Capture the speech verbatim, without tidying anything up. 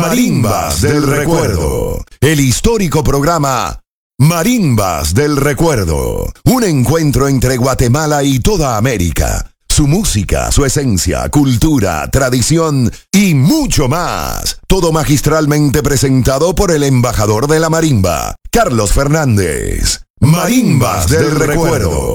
Marimbas del Recuerdo, el histórico programa Marimbas del Recuerdo, un encuentro entre Guatemala y toda América. Su música, su esencia, cultura, tradición y mucho más. Todo magistralmente presentado por el embajador de la marimba, Carlos Fernández. Marimbas del Recuerdo.